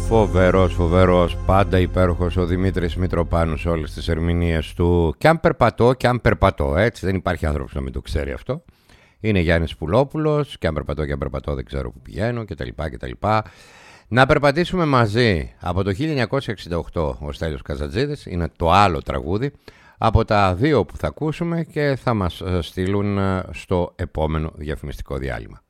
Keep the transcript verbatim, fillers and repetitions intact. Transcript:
Φοβερός, φοβερός, πάντα υπέροχος ο Δημήτρης Μητροπάνου σε όλες τις ερμηνείες του. Κι αν περπατώ, κι αν περπατώ, έτσι, δεν υπάρχει άνθρωπος να μην το ξέρει αυτό. Είναι Γιάννης Πουλόπουλος, κι αν περπατώ, κι αν περπατώ, δεν ξέρω που πηγαίνω, κτλ. κτλ. Να περπατήσουμε μαζί από το χίλια εννιακόσια εξήντα οκτώ ο Στέλιος Καζατζίδης, είναι το άλλο τραγούδι από τα δύο που θα ακούσουμε και θα μας στείλουν στο επόμενο διαφημιστικό διάλειμμα.